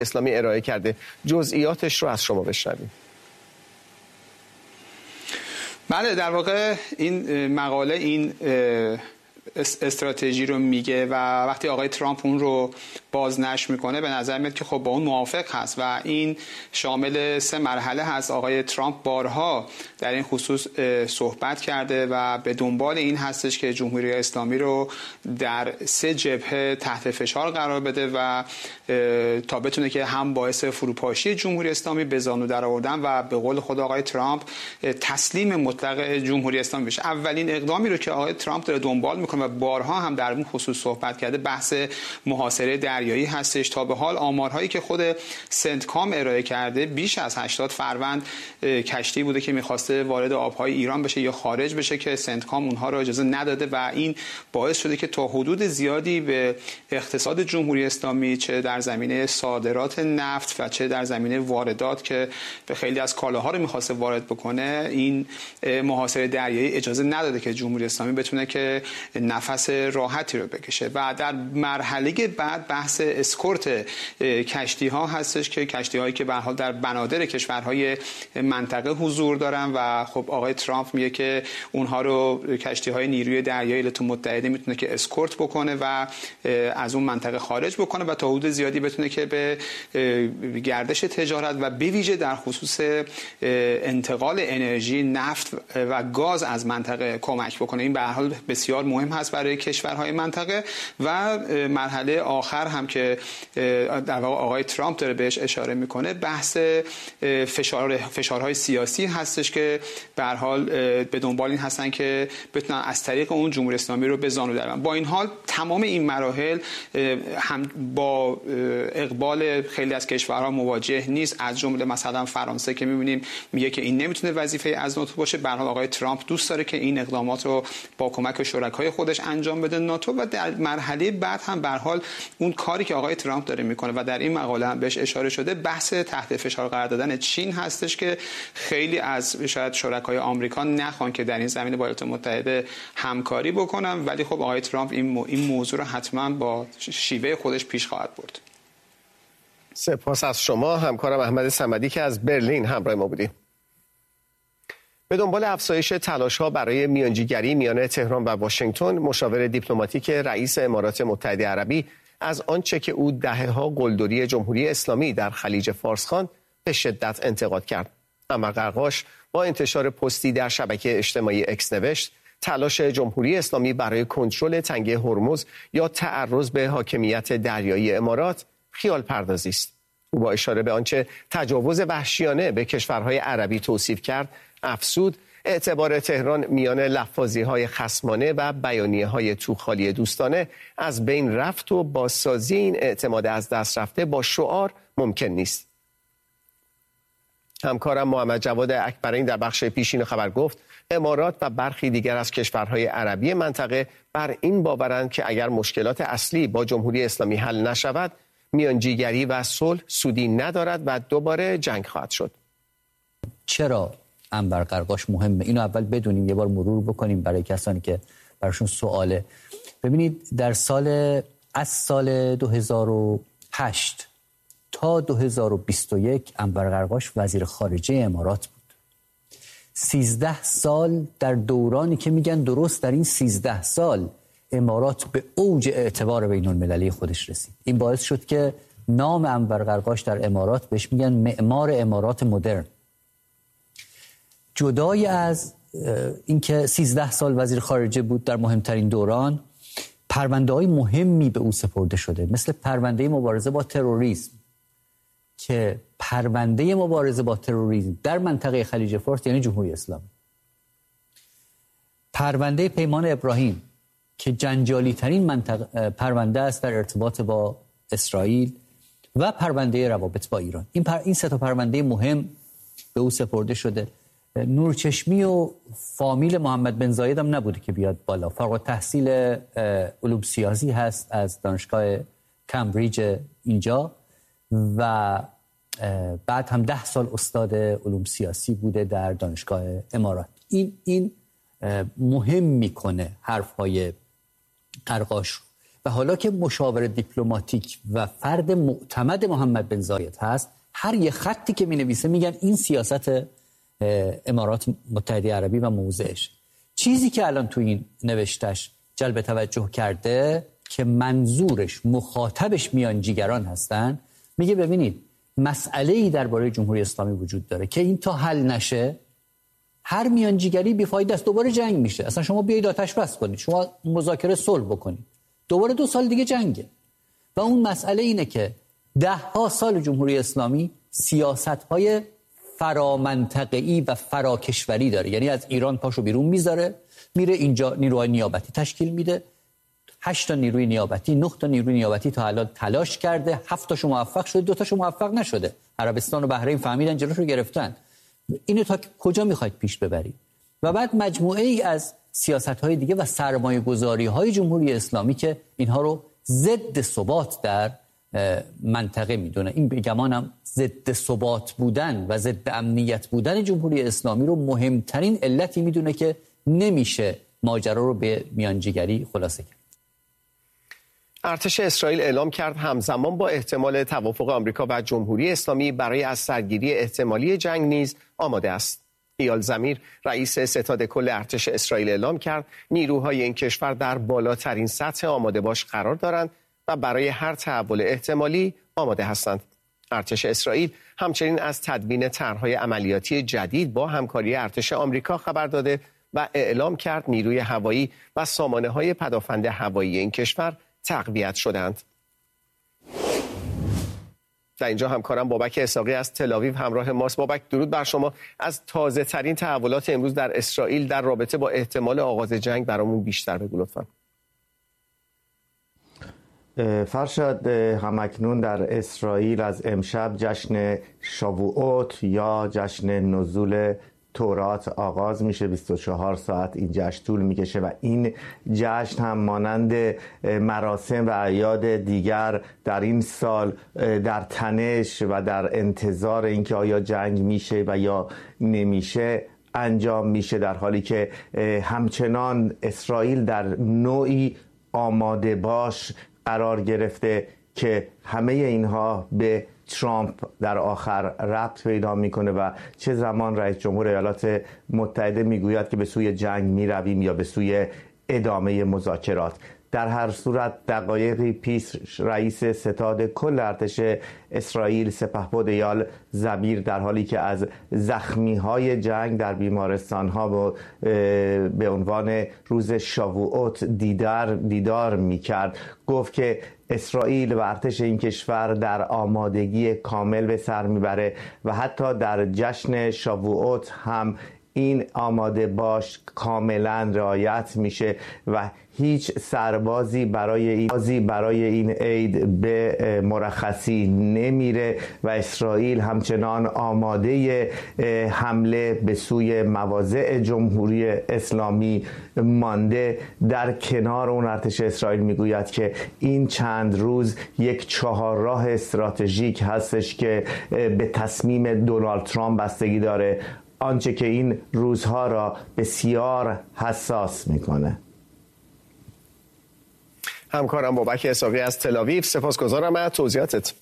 اسلامی ارائه کرده. جزئیاتش رو از شما بشنویم. بله، در واقع این مقاله این استراتژی رو میگه و وقتی آقای ترامپ اون رو بازنشر میکنه به نظر میاد که خب با اون موافق هست و این شامل 3 مرحله هست. آقای ترامپ بارها در این خصوص صحبت کرده و به دنبال این هستش که جمهوری اسلامی رو در 3 جبهه تحت فشار قرار بده و تا بتونه که هم باعث فروپاشی جمهوری اسلامی به زانو در آوردن و به قول خود آقای ترامپ تسلیم مطلق جمهوری اسلامی بشه. اولین اقدامی رو که آقای ترامپ داره دنبال میکنه و بارها هم در اون خصوص صحبت کرده بحث محاصره دریایی هستش. تا به حال آمارهایی که خود سنتکام ارائه کرده بیش از 80 فروند کشتی بوده که میخواسته وارد آبهای ایران بشه یا خارج بشه که سنتکام اونها رو اجازه نداده و این باعث شده که تا حدود زیادی به اقتصاد جمهوری اسلامی چه در زمینه صادرات نفت و چه در زمینه واردات که به خیلی از کالاها رو میخواسته وارد بکنه این محاصره دریایی اجازه نداده که جمهوری اسلامی بتونه که نفس راحتی رو بکشه. و در مرحله بعد بحث اسکورت کشتی ها هستش که کشتی هایی که به هر حال در بنادر کشورهای منطقه حضور دارن و خب آقای ترامپ میگه که اونها رو کشتی های نیروی دریایی ایالات متحده میتونه که اسکورت بکنه و از اون منطقه خارج بکنه و تا حدود زیادی بتونه که به گردش تجارت و به ویژه در خصوص انتقال انرژی نفت و گاز از منطقه کمک بکنه. این به هر حال بسیار مهم هست برای کشورهای منطقه. و مرحله آخر هم که در واقع آقای ترامپ داره بهش اشاره میکنه بحث فشارهای سیاسی هستش که به هر حال به دنبال این هستن که بتونن از طریق اون جمهوری اسلامی رو به زانو درآورن. با این حال تمام این مراحل هم با اقبال خیلی از کشورها مواجه نیست، از جمله مثلا فرانسه که میبینیم میگه که این نمیتونه وظیفه از ناتو باشه. به هر حال آقای ترامپ دوست داره که این اقدامات رو با کمک شرکای خودش انجام بده ناتو. و در مرحله بعد هم به هر حال اون کاری که آقای ترامپ داره میکنه و در این مقاله هم بهش اشاره شده بحث تحت فشار قرار دادن چین هستش که خیلی از شاید شرکای آمریکا نخوان که در این زمینه با ایالات متحده همکاری بکنن، ولی خب آقای ترامپ این موضوع رو حتما با شیوه خودش پیش خواهد برد. سپاس از شما همکارم احمد صمدی که از برلین همراه ما بودیم. به دنبال افزایش تلاش‌ها برای میانجیگری میان تهران و واشنگتن، مشاور دیپلماتیک رئیس امارات متحده عربی از آنچه که او دهه‌ها قلدری جمهوری اسلامی در خلیج فارس خواند به شدت انتقاد کرد. عمر قرقاش با انتشار پستی در شبکه اجتماعی اکس نوشت تلاش جمهوری اسلامی برای کنترل تنگه هرمز یا تعرض به حاکمیت دریایی امارات خیال پردازی است. او با اشاره به آنچه تجاوز وحشیانه به کشورهای عربی توصیف کرد افزود اعتبار تهران میان لفاظی‌های خصمانه و بیانیه‌های توخالی دوستانه از بین رفت و بازسازی این اعتماد از دست رفته با شعار ممکن نیست. همکارم محمد جواد اکبرین در بخش پیشین خبر گفت امارات و برخی دیگر از کشورهای عربی منطقه بر این باورند که اگر مشکلات اصلی با جمهوری اسلامی حل نشود میانجیگری و صلح سودی ندارد و دوباره جنگ خواهد شد. چرا عنبر قرقاش مهمه؟ اینو اول بدونیم، یه بار مرور بکنیم برای کسانی که براشون سواله. ببینید از سال 2008 تا 2021 عنبر قرقاش وزیر خارجه امارات بود. 13 سال در دورانی که میگن درست در این 13 سال امارات به اوج اعتبار بین المللی خودش رسید. این باعث شد که نام عنبر قرقاش در امارات بهش میگن معمار امارات مدرن. جدای از اینکه 13 سال وزیر خارجه بود در مهمترین دوران، پرونده‌های مهمی به او سپرده شده، مثل پرونده مبارزه با تروریسم که پرونده مبارزه با تروریسم در منطقه خلیج فارس یعنی جمهوری اسلامی، پرونده پیمان ابراهیم که جنجالی ترین پرونده است در ارتباط با اسرائیل و پرونده روابط با ایران. این سه تا پرونده مهم به او سپرده شده. نورچشمی و فامیل محمد بن زاید هم نبوده که بیاد بالا. فارغ التحصیل علوم سیاسی هست از دانشگاه کمبریج اینجا و بعد هم 10 سال استاد علوم سیاسی بوده در دانشگاه امارات. این مهم میکنه حرفهای قرقاش رو. و حالا که مشاور دیپلماتیک و فرد معتمد محمد بن زاید هست، هر یه خطی که می‌نویسه میگن این سیاست امارات متحده عربی و موضعش. چیزی که الان تو این نوشتش جلب توجه کرده که منظورش مخاطبش میانجیگران هستن، میگه ببینید مسئله‌ای درباره جمهوری اسلامی وجود داره که این تا حل نشه هر میانجیگری بیفایده است، دوباره جنگ میشه. اصلا شما بیایید آتش بس کنید، شما مذاکره صلح بکنید، دوباره 2 سال دیگه جنگه. و اون مسئله اینه که 10 سال جمهوری اسلامی سیاست‌های فرامنطقه‌ای و فراکشوری داره، یعنی از ایران پاشو بیرون میذاره، میره اینجا نیروهای نیابتی تشکیل میده. 8 تا نیروی نیابتی، 9 تا نیروی نیابتی تا الان تلاش کرده، 7 تاشو موفق شده، 2 تاشو موفق نشده. عربستان و بحرین فهمیدن جلوشو گرفتن. اینو تا کجا میخواید پیش ببرید؟ و بعد مجموعه ای از سیاست‌های دیگه و سرمایه‌گذاری‌های جمهوری اسلامی که اینها رو ضد ثبات در منطقه میدونه. این به گمانم ضد ثبات بودن و ضد امنیت بودن جمهوری اسلامی رو مهمترین علتی میدونه که نمیشه ماجرا رو به میانجیگری خلاصه کرد. ارتش اسرائیل اعلام کرد همزمان با احتمال توافق آمریکا و جمهوری اسلامی برای از سرگیری احتمالی جنگ نیز آماده است. ایال زمیر رئیس ستاد کل ارتش اسرائیل اعلام کرد نیروهای این کشور در بالاترین سطح آماده باش قرار دارند و برای هر تحول احتمالی آماده هستند. ارتش اسرائیل همچنین از تدوین طرح‌های عملیاتی جدید با همکاری ارتش آمریکا خبر داده و اعلام کرد نیروی هوایی و سامانه‌های پدافند هوایی این کشور تقویت شدند. در اینجا همکارم بابک اسحاقی از تل‌آویو همراه ماست. بابک درود بر شما. از تازه ترین تحولات امروز در اسرائیل در رابطه با احتمال آغاز جنگ برامون بیشتر بگو لطفاً. فرشاد، همکنون در اسرائیل از امشب جشن شاووعوت یا جشن نزول تورات آغاز میشه. 24 ساعت این جشن طول میکشه و این جشن هم مانند مراسم و اعیاد دیگر در این سال در تنش و در انتظار اینکه آیا جنگ میشه و یا نمیشه انجام میشه، در حالی که همچنان اسرائیل در نوعی آماده باش قرار گرفته که همه اینها به ترامپ در آخر ربط پیدا میکنه و چه زمان رئیس جمهور ایالات متحده میگوید که به سوی جنگ میرویم یا به سوی ادامه مذاکرات. در هر صورت دقایقی پیش رئیس ستاد کل ارتش اسرائیل سپهبد ایال زمیر در حالی که از زخمی‌های جنگ در بیمارستان‌ها به عنوان روز شاووعوت دیدار می‌کرد، گفت که اسرائیل و ارتش این کشور در آمادگی کامل به سر میبره و حتی در جشن شاووعوت هم این آماده باش کاملا رعایت میشه و هیچ سربازی برای این عید به مرخصی نمیره و اسرائیل همچنان آماده حمله به سوی مواضع جمهوری اسلامی مانده. در کنار اون ارتش اسرائیل میگوید که این چند روز یک چهارراه استراتژیک هستش که به تصمیم دونالد ترامپ بستگی داره، آنچه که این روزها را بسیار حساس میکنه. همکارم بابک اسحاقی از تل‌آویو، سپاسگزارم از توضیحاتت.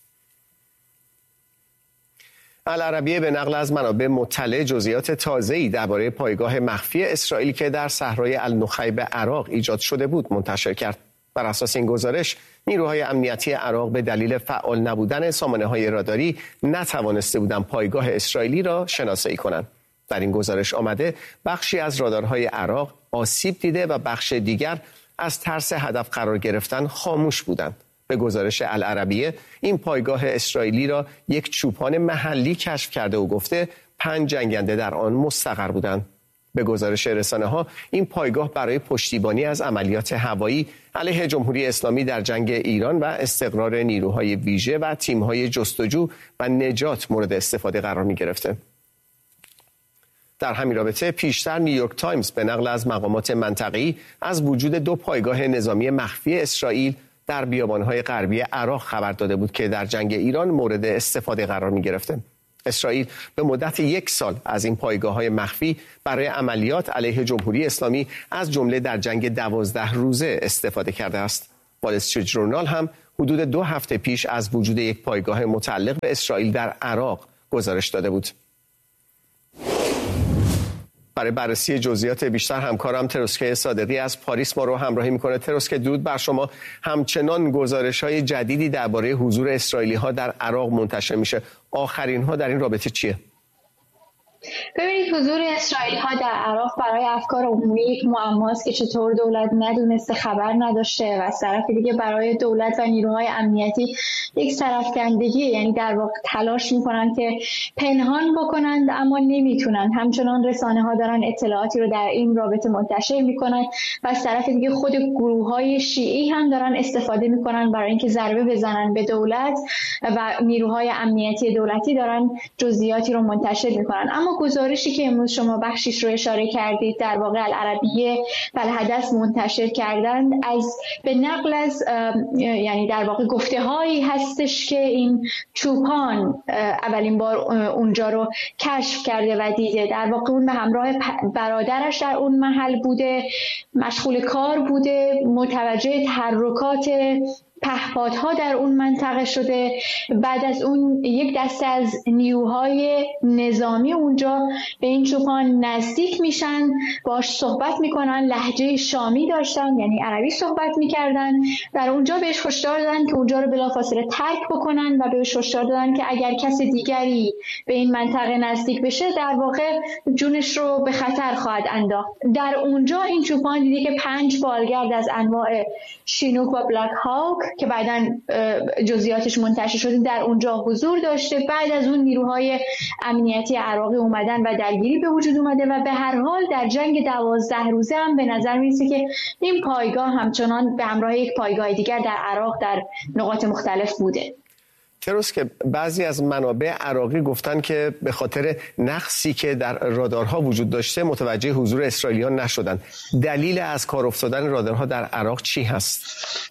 العربیه به نقل از منابع مطلع جزئیات تازه‌ای درباره پایگاه مخفی اسرائیل که در صحرای النخیب عراق ایجاد شده بود منتشر کرد. بر اساس این گزارش نیروهای امنیتی عراق به دلیل فعال نبودن سامانه‌های راداری نتوانسته بودند پایگاه اسرائیلی را شناسایی کنند. در این گزارش آمده بخشی از رادارهای عراق آسیب دیده و بخش دیگر از ترس هدف قرار گرفتن خاموش بودند. به گزارش العربیه این پایگاه اسرائیلی را یک چوپان محلی کشف کرده و گفته 5 جنگنده در آن مستقر بودند. به گزارش رسانه‌ها این پایگاه برای پشتیبانی از عملیات هوایی علیه جمهوری اسلامی در جنگ ایران و استقرار نیروهای ویژه و تیم‌های جستجو و نجات مورد استفاده قرار می‌گرفته. در همین رابطه پیشتر نیویورک تایمز به نقل از مقامات منطقه‌ای از وجود 2 پایگاه نظامی مخفی اسرائیل در بیابان‌های غربی عراق خبر داده بود که در جنگ ایران مورد استفاده قرار می‌گرفته. اسرائیل به مدت 1 سال از این پایگاه‌های مخفی برای عملیات علیه جمهوری اسلامی از جمله در جنگ 12 روزه استفاده کرده است. وال استریت ژورنال هم حدود 2 هفته پیش از وجود یک پایگاه متعلق به اسرائیل در عراق گزارش داده بود. برای بررسی جزئیات بیشتر همکارم تروسکه صادقی از پاریس ما رو همراهی میکنه. تروسکه، درود بر شما. همچنان گزارش‌های جدیدی درباره حضور اسرائیلی‌ها در عراق منتشر میشه. آخرین ها در این رابطه چیه؟ ببینید، حضور اسرائیلی ها در عراق برای افکار عمومی یک معماست که چطور دولت ندونسته، خبر نداشته و از طرف دیگه برای دولت و نیروهای امنیتی یک سرفکندگی، یعنی در واقع تلاش میکنن که پنهان بکنند اما نمیتونن. همچنان رسانه ها دارن اطلاعاتی رو در این رابطه منتشر میکنن و از طرف دیگه خود گروه های شیعی هم دارن استفاده میکنن برای اینکه ضربه بزنن به دولت و نیروهای امنیتی دولتی دارن جزئیاتی رو منتشر میکنن. اما گزارشی که امروز شما بخشیش رو اشاره کردید در واقع العربیه و الحدث منتشر کردند، از به نقل از یعنی در واقع گفته‌هایی هستش که این چوپان اولین بار اونجا رو کشف کرده و دیده. در واقع اون به همراه برادرش در اون محل بوده، مشغول کار بوده، متوجه تحرکات پهپادها در اون منطقه شده. بعد از اون یک دسته از نیروهای نظامی اونجا به این چوپان نزدیک میشن، باش صحبت میکنن، لهجه شامی داشتن یعنی عربی صحبت میکردن. در اونجا بهش هشدار دادن که اونجا رو بلافاصله ترک بکنن و بهش هشدار دادن که اگر کس دیگری به این منطقه نزدیک بشه در واقع جونش رو به خطر خواهد انداخت. در اونجا این چوپان دیده که 5 بالگرد از انواع شینوک و بلک هاوک که بعداً جزئیاتش منتشر شده در اونجا حضور داشته. بعد از اون نیروهای امنیتی عراقی اومدن و درگیری به وجود اومده و به هر حال در جنگ 12 روزه هم به نظر میرسه که این پایگاه همچنان به همراه یک پایگاه دیگر در عراق در نقاط مختلف بوده. تروس، که بعضی از منابع عراقی گفتن که به خاطر نقصی که در رادارها وجود داشته متوجه حضور اسرائیلیان نشدن. دلیل از کار افتادن رادارها در عراق چی هست؟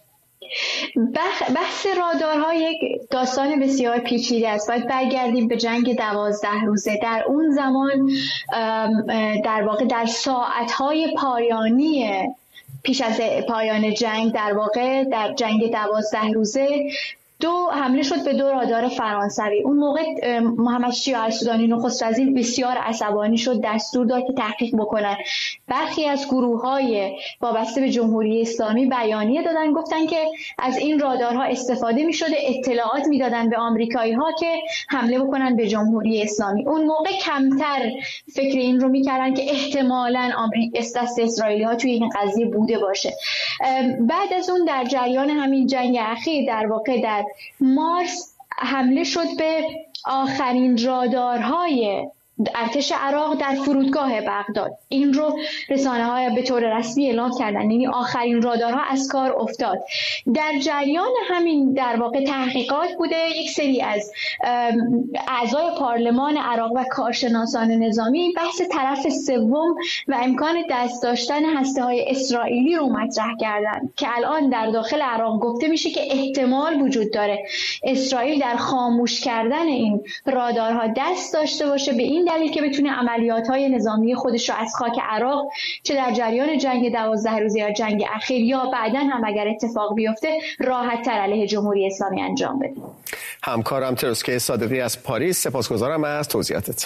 بحث رادارها یک داستان بسیار پیچیده است. باید برگردیم به جنگ 12 روزه. در اون زمان در واقع در ساعتهای پایانی پیش از پایان جنگ، در واقع در جنگ 12 روزه حمله شد به 2 رادار فرانسوی. اون موقع محمد شیع السودانی نخست وزیر بسیار عصبانی شد، دستور داد که تحقیق بکنن. برخی از گروه‌های وابسته به جمهوری اسلامی بیانیه دادن، گفتن که از این رادارها استفاده می‌شده، اطلاعات میدادن به آمریکایی‌ها که حمله بکنن به جمهوری اسلامی. اون موقع کمتر فکر این رو می‌کردن که احتمالاً دست اسرائیلی‌ها توی این قضیه بوده باشه. بعد از اون در جریان همین جنگ اخیر در واقع در مارس حمله شد به آخرین رادارهای ارتش عراق در فرودگاه بغداد. این رو رسانه‌ها به طور رسمی اعلام کردن، یعنی آخرین رادارها از کار افتاد. در جریان همین در واقع تحقیقات بوده، یک سری از اعضای پارلمان عراق و کارشناسان نظامی بحث طرف سوم و امکان دست داشتن هسته‌های اسرائیلی رو مطرح کردند که الان در داخل عراق گفته میشه که احتمال وجود داره اسرائیل در خاموش کردن این رادارها دست داشته باشه، به این دلیل که بتونه عملیات‌های نظامی خودش رو از خاک عراق چه در جریان جنگ 12 روزه یا جنگ اخیر یا بعداً هم اگر اتفاق بیفته راحت‌تر علیه جمهوری اسلامی انجام بده. همکارم تروسکه صادقی از پاریس، سپاسگزارم از توضیحاتت.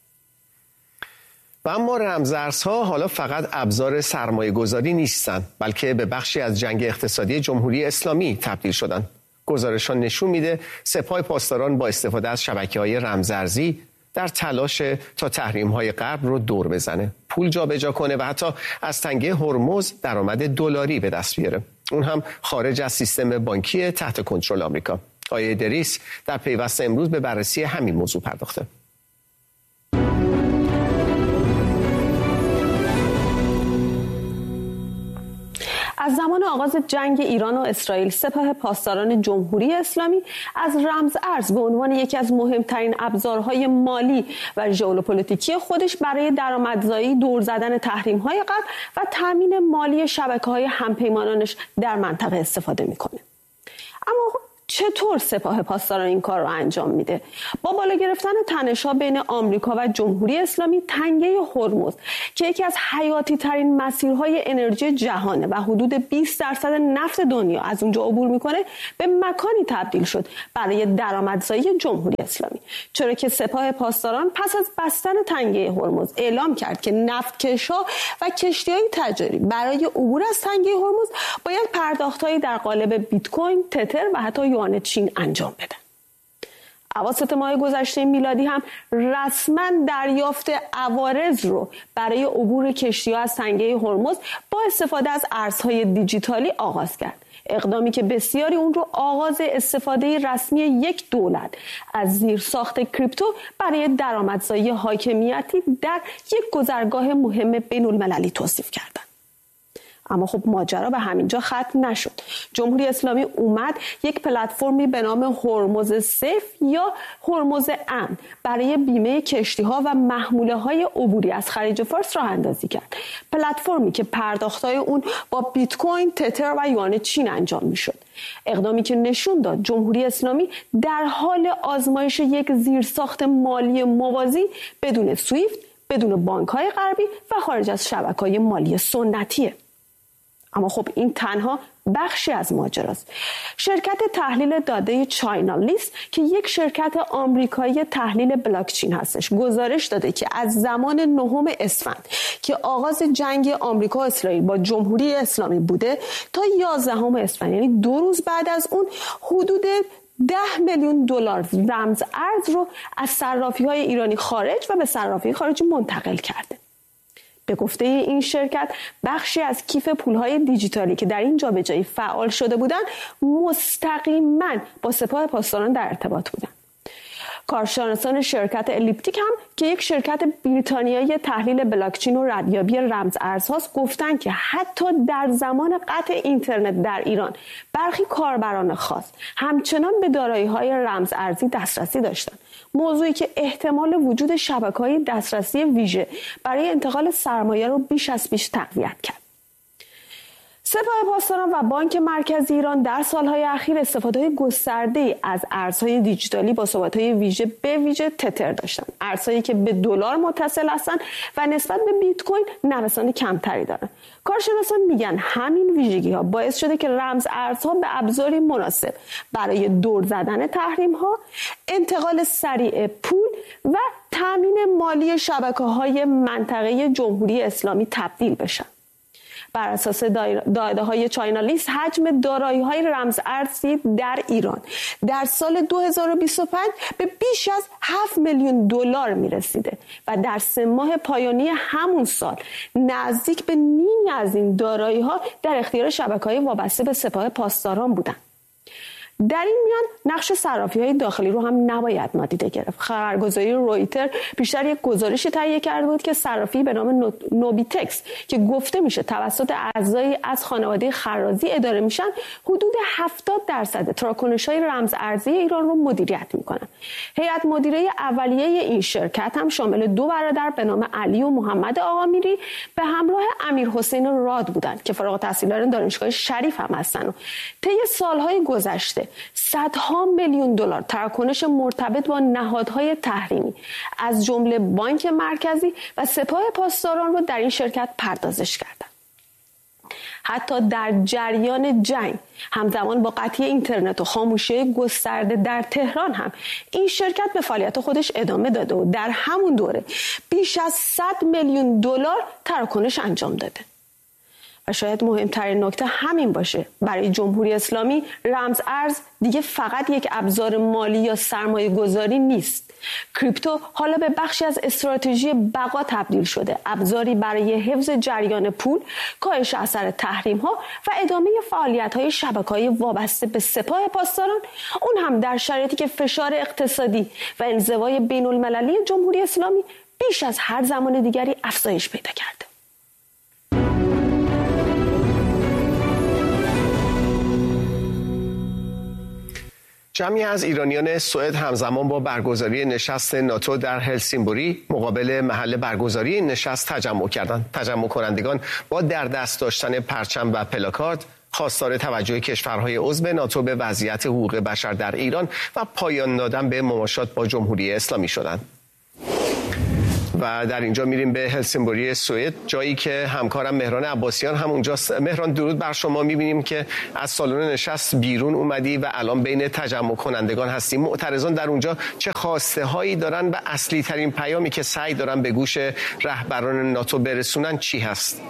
و اما رمزارزها حالا فقط ابزار سرمایه‌گذاری نیستند، بلکه به بخشی از جنگ اقتصادی جمهوری اسلامی تبدیل شدند. گزارشان نشون میده سپاه پاسداران با استفاده از شبکه‌های رمزارزی در تلاش تا تحریم‌های غرب رو دور بزنه، پول جابجا کنه و حتی از تنگه هرمز درآمد دلاری به دست بیاره، اون هم خارج از سیستم بانکی تحت کنترل آمریکا. آیه ادریس در پیوست امروز به بررسی همین موضوع پرداخته. از زمان آغاز جنگ ایران و اسرائیل، سپاه پاسداران جمهوری اسلامی از رمز ارز به عنوان یکی از مهمترین ابزارهای مالی و ژئوپلیتیکی خودش برای درآمدزایی، دور زدن تحریم‌های غرب و تامین مالی شبکه‌های همپیمانانش در منطقه استفاده می‌کنه. اما چطور سپاه پاسداران این کار رو انجام میده؟ با بالا گرفتن تنش‌ها بین آمریکا و جمهوری اسلامی، تنگه هرمز که یکی از حیاتی ترین مسیرهای انرژی جهانه و حدود 20% نفت دنیا از اونجا عبور میکنه، به مکانی تبدیل شد برای درآمدزایی جمهوری اسلامی، چرا که سپاه پاسداران پس از بستن تنگه هرمز اعلام کرد که نفتکش‌ها و کشتی‌های تجاری برای عبور از تنگه هرمز باید پرداخت‌هایی در قالب بیت کوین، تتر و حتی یوان چین انجام بدن. اواسط ماه گذشته میلادی هم رسما دریافت عوارض رو برای عبور کشتی‌ها از تنگه هرمز با استفاده از ارزهای دیجیتالی آغاز کرد. اقدامی که بسیاری اون رو آغاز استفاده رسمی یک دولت از زیرساخت کریپتو برای درآمدزایی حاکمیتی در یک گذرگاه مهم بین‌المللی توصیف کردند. اما خب ماجرا به همینجا ختم نشد. جمهوری اسلامی اومد یک پلتفرمی به نام هرمز سیف یا هرمز امن برای بیمه کشتی‌ها و محموله‌های عبوری از خلیج فارس راه اندازی کرد. پلتفرمی که پرداخت‌های اون با بیت کوین، تتر و یوان چین انجام می‌شد. اقدامی که نشون داد جمهوری اسلامی در حال آزمایش یک زیرساخت مالی موازی بدون سویفت، بدون بانک‌های غربی و خارج از شبکه‌های مالی سنتیه. اما خب این تنها بخشی از ماجراست. شرکت تحلیل داده چاینالیست که یک شرکت آمریکایی تحلیل بلاکچین هستش، گزارش داده که از زمان 9 اسفند که آغاز جنگ آمریکا و اسرائیل با جمهوری اسلامی بوده تا 11 اسفند، یعنی 2 روز بعد از اون، حدود 10 میلیون دلار رمز ارز رو از صرافی‌های ایرانی خارج و به صرافی خارجی منتقل کرده. به گفته این شرکت، بخشی از کیف پولهای دیجیتالی که در این جابجایی فعال شده بودند مستقیما با سپاه پاسداران در ارتباط بودند. کارشناسان شرکت الیپتیک هم که یک شرکت بریتانیایی تحلیل بلاکچین و ردیابی رمز ارزهاست گفتند که حتی در زمان قطع اینترنت در ایران برخی کاربران خاص همچنان به دارایی‌های رمز ارزی دسترسی داشتند، موضوعی که احتمال وجود شبکه‌های دسترسی ویژه برای انتقال سرمایه رو بیش از پیش تقویت کرد. سپاه پاسداران و بانک مرکزی ایران در سالهای اخیر استفاده گسترده از ارزهای دیجیتالی با ثبات‌های ویژه به ویژه تتر داشتند، ارزهایی که به دلار متصل هستند و نسبت به بیت کوین نوسان کمتری دارند. کارشناسان میگن همین ویژگی‌ها باعث شده که رمز ارزها به ابزاری مناسب برای دور زدن تحریم‌ها، انتقال سریع پول و تامین مالی شبکه‌های منطقه جمهوری اسلامی تبدیل بشن. بر اساس داده‌های چاینالیست، حجم دارایی‌های رمز ارزی در ایران در سال 2025 به بیش از 7 میلیون دلار می‌رسیده و در 3 ماه پایانی همون سال نزدیک به نیمی از این دارایی‌ها در اختیار شبکه‌های وابسته به سپاه پاسداران بودند. در این میان نقش صرافی‌های داخلی رو هم نباید نادیده گرفت. خبرگزاری رویتر بیشتر یک گزارشی تهیه کرده بود که صرافی به نام نوبیتکس که گفته میشه توسط اعضایی از خانواده خرازی اداره میشن، حدود 70% تراکنش‌های رمز ارزی ایران رو مدیریت میکنن. هیئت مدیره اولیه این شرکت هم شامل 2 برادر به نام علی و محمد آقامیری به همراه امیرحسین راد بودند که فارغ التحصیلان دانشگاه شریف هم هستن و طی سالهای گذشته صدها میلیون دلار تراکنش مرتبط با نهادهای تحریمی از جمله بانک مرکزی و سپاه پاسداران رو در این شرکت پردازش کردند. حتی در جریان جنگ همزمان با قطعی اینترنت و خاموشی گسترده در تهران هم این شرکت به فعالیت خودش ادامه داده و در همون دوره بیش از 100 میلیون دلار تراکنش انجام داده. و شاید مهمترین نکته همین باشه، برای جمهوری اسلامی رمز ارز دیگه فقط یک ابزار مالی یا سرمایه گذاری نیست. کریپتو حالا به بخشی از استراتژی بقا تبدیل شده، ابزاری برای حفظ جریان پول، کاهش اثر تحریم ها و ادامه فعالیت های شبکه‌های وابسته به سپاه پاسداران، اون هم در شرایطی که فشار اقتصادی و انزوای بین المللی جمهوری اسلامی بیش از هر زمان دیگری افزایش پیدا کرده. جمعی از ایرانیان سوئد همزمان با برگزاری نشست ناتو در هلسینبوری مقابل محل برگزاری نشست تجمع کردند. تجمع کنندگان با در دست داشتن پرچم و پلاکارد خواستار توجه کشورهای عضو ناتو به وضعیت حقوق بشر در ایران و پایان دادن به مماشات با جمهوری اسلامی شدند. و در اینجا میریم به هلسینبوری سوئد، جایی که همکارم مهران عباسیان هم اونجاست. مهران، درود بر شما. میبینیم که از سالن نشست بیرون اومدی و الان بین تجمع کنندگان هستی. معترضان در اونجا چه خواسته هایی دارن و اصلی ترین پیامی که سعی دارن به گوش رهبران ناتو برسونن چی هست؟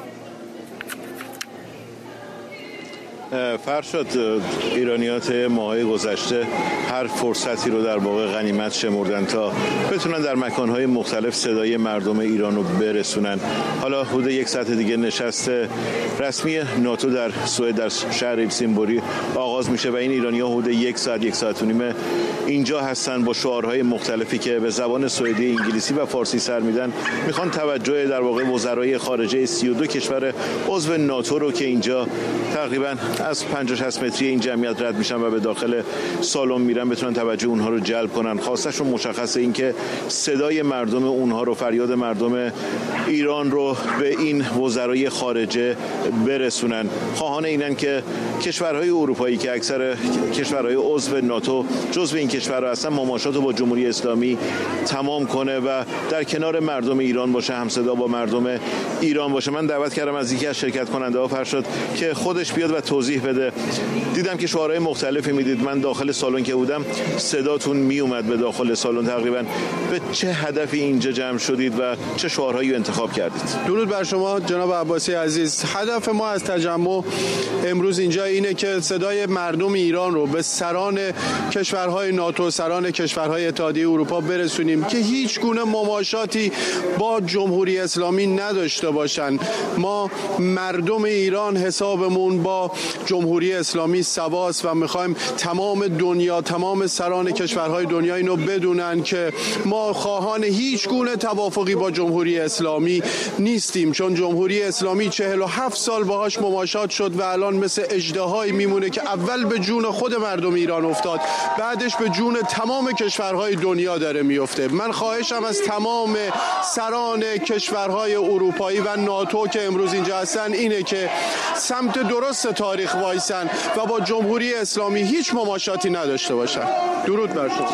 فرشاد، ایرانیات ماهای گذشته هر فرصتی رو در واقع غنیمت شمردن تا بتونن در مکانهای مختلف صدای مردم ایران رو برسونن. حالا حدود یک ساعت دیگه نشست رسمی ناتو در سوئد در شهر هلسینبوری آغاز میشه و این ایرانی‌ها حدود یک ساعت و نیم اینجا هستن با شعارهای مختلفی که به زبان سوئدی، انگلیسی و فارسی سر میدن. میخوان توجه در واقع وزرای خارجه 32 کشور عضو ناتو رو که اینجا تقریبا از 50-60 متری این جمعیت رد میشن و به داخل سالن میرن بتونن توجه اونها رو جلب کنن. خواستشون مشخصه، این که صدای مردم اونها رو، فریاد مردم ایران رو به این وزرای خارجه برسونن. خواهان اینن که کشورهای اروپایی که اکثر کشورهای عضو ناتو جزو این کشورها هستن مماشات رو با جمهوری اسلامی تمام کنه و در کنار مردم ایران باشه، همصدا با مردم ایران باشه. من دعوت کردم از یکی از شرکت کننده ها فرشاد که خودش بیاد و توضیح بده. دیدم که شعارهای مختلفی میدید. من داخل سالن که بودم صداتون میومد به داخل سالن. تقریبا به چه هدفی اینجا جمع شدید و چه شعارهایی انتخاب کردید؟ درود بر شما جناب عباسی عزیز. هدف ما از تجمع امروز اینجا اینه که صدای مردم ایران رو به سران کشورهای ناتو، سران کشورهای اتحادیه اروپا برسونیم که هیچ گونه مماشاتی با جمهوری اسلامی نداشته باشن. ما مردم ایران حسابمون با جمهوری اسلامی سواست و میخوایم تمام دنیا، تمام سران کشورهای دنیا اینو بدونن که ما خواهان هیچ گونه توافقی با جمهوری اسلامی نیستیم، چون جمهوری اسلامی 47 سال باهاش مماشات شد و الان مثل اژدهایی میمونه که اول به جون خود مردم ایران افتاد، بعدش به جون تمام کشورهای دنیا داره میفته. من خواهشم از تمام سران کشورهای اروپایی و ناتو که امروز اینجا هستن اینه که سمت درست تاریخ وایسن و با جمهوری اسلامی هیچ مماشاتی نداشته باشن. درود بر شما.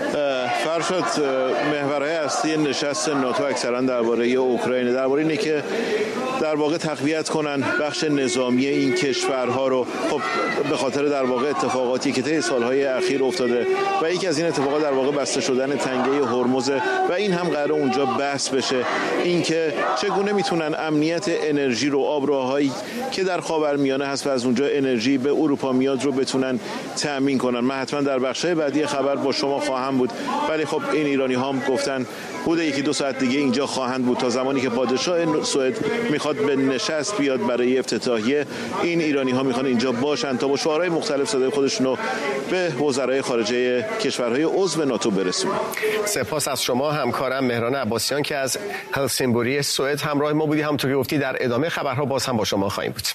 فرشاد، محورهای اصلی نشست ناتو اکثرا درباره اوکراین، درباره اینه که در واقع تقویت کنن بخش نظامی این کشورها رو. خب به خاطر در واقع اتفاقاتی که طی سالهای اخیر افتاده و یکی از این اتفاقات در واقع بسته شدن تنگه هرمز و این هم قراره اونجا بحث بشه، اینکه چگونه میتونن امنیت انرژی رو، آبراهایی که در خاورمیانه هست و از اونجا انرژی به اروپا میاد رو بتونن تأمین کنن. من حتما در بخش‌های بعدی خبر با شما خواهم بود، ولی خب این ایرانی ها هم گفتن حدود 1-2 ساعت دیگه اینجا خواهند بود تا زمانی که پادشاه سوئد میخواد به نشست بیاد برای افتتاحیه. این ایرانی ها میخوان اینجا باشن تا با شعارهای مختلف صدای خودشون رو به وزرای خارجه کشورهای عضو ناتو برسونن. سپاس از شما همکارم مهران عباسیان که از هلسینبوری سوئد همراه ما بودی. همونطور که گفتی در ادامه خبرها باز هم با شما خواهیم بود.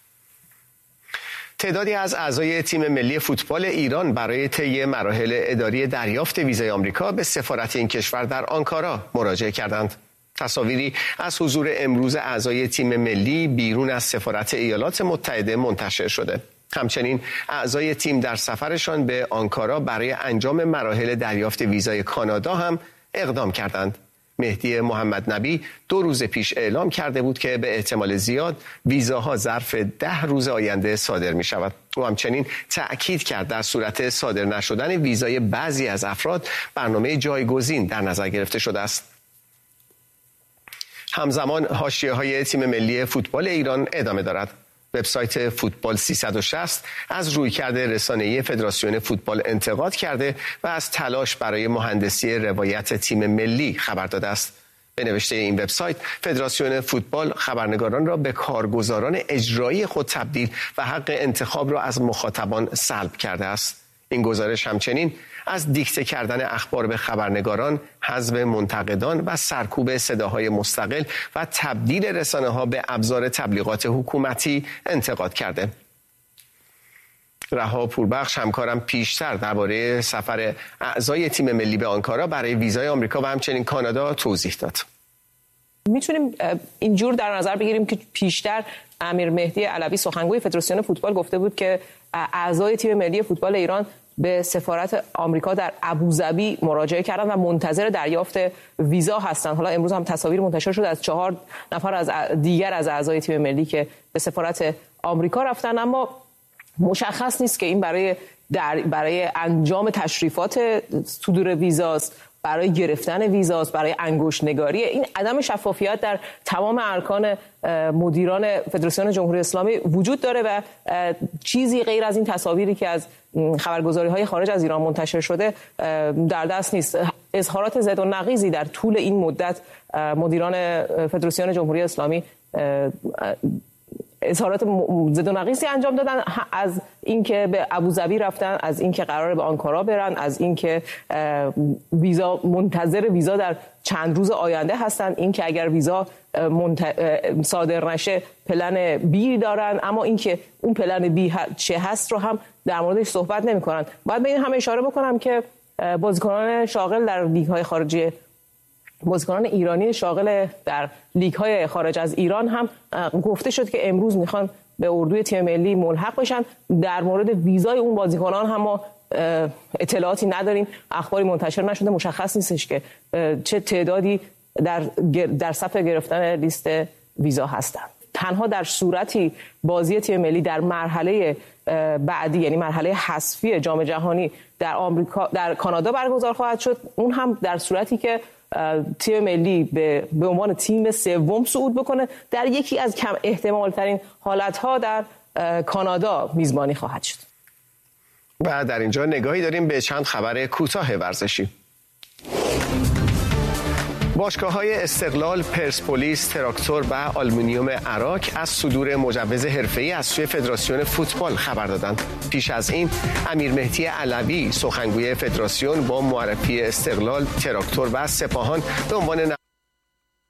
تعدادی از اعضای تیم ملی فوتبال ایران برای طی مراحل اداری دریافت ویزای آمریکا به سفارت این کشور در آنکارا مراجعه کردند. تصاویری از حضور امروز اعضای تیم ملی بیرون از سفارت ایالات متحده منتشر شده. همچنین اعضای تیم در سفرشان به آنکارا برای انجام مراحل دریافت ویزای کانادا هم اقدام کردند. مهدی محمد نبی 2 روز پیش اعلام کرده بود که به احتمال زیاد ویزاها ظرف 10 روز آینده صادر می شود. او همچنین تأکید کرد در صورت صادر نشدن ویزای بعضی از افراد برنامه جایگزین در نظر گرفته شده است. همزمان حاشیه‌های تیم ملی فوتبال ایران ادامه دارد. وبسایت فوتبال 360 از رویکرد رسانه‌ای فدراسیون فوتبال انتقاد کرده و از تلاش برای مهندسی روایت تیم ملی خبر داده است. به نوشته این وبسایت، فدراسیون فوتبال خبرنگاران را به کارگزاران اجرایی خود تبدیل و حق انتخاب را از مخاطبان سلب کرده است. این گزارش همچنین از دیکته کردن اخبار به خبرنگاران، حذف منتقدان و سرکوب صداهای مستقل و تبدیل رسانه‌ها به ابزار تبلیغات حکومتی انتقاد کرده. رها پوربخش همکارم پیشتر درباره سفر اعضای تیم ملی به آنکارا برای ویزای آمریکا و همچنین کانادا توضیح داد. میتونیم اینجور در نظر بگیریم که پیشتر امیر مهدی علوی سخنگوی فدراسیون فوتبال گفته بود که اعضای تیم ملی فوتبال ایران به سفارت آمریکا در ابوظبی مراجعه کردن و منتظر دریافت ویزا هستند. حالا امروز هم تصاویر منتشر شد از 4 نفر از دیگر از اعضای تیم ملی که به سفارت آمریکا رفتن، اما مشخص نیست که این برای انجام تشریفات صدور ویزاست، برای گرفتن ویزاست، برای انگشت‌نگاری. این عدم شفافیت در تمام ارکان مدیران فدراسیون جمهوری اسلامی وجود داره و چیزی غیر از این تصاویری که از خبرگزاری‌های خارج از ایران منتشر شده در دست نیست. اظهارات زد و نقیضی در طول این مدت مدیران فدراسیون جمهوری اسلامی اظهارات زد و نقیصی انجام دادن، از اینکه به ابوظبی رفتن، از اینکه قراره به آنکارا برن، از اینکه منتظر ویزا در چند روز آینده هستن، اینکه اگر ویزا صادر نشه پلن بی دارن، اما اینکه اون پلن بی چه هست رو هم در موردش صحبت نمی‌کنن. باید به این هم اشاره بکنم که بازیکنان شاغل در لیگ‌های خارجی، بازیکنان ایرانی شاغل در لیگ‌های خارج از ایران هم گفته شد که امروز میخوان به اردوی تیم ملی ملحق بشن. در مورد ویزای اون بازیکنان هم ما اطلاعاتی نداریم، اخباری منتشر نشده، مشخص نیستش که چه تعدادی در صف گرفتن لیست ویزا هستند. تنها در صورتی بازی تیم ملی در مرحله بعدی، یعنی مرحله حذفی جام جهانی در کانادا برگزار خواهد شد، اون هم در صورتی که تیم ملی به عنوان تیم سوم صعود بکنه، در یکی از کم احتمال ترین حالتها در کانادا میزبانی خواهد شد. و در اینجا نگاهی داریم به چند خبر کوتاه ورزشی. باشگاه‌های استقلال، پرسپولیس، تراکتور و آلومینیوم عراق از صدور مجوز حرفه‌ای از سوی فدراسیون فوتبال خبر دادند. پیش از این امیر مهدی علوی سخنگوی فدراسیون با معرفی استقلال، تراکتور و سپاهان به عنوان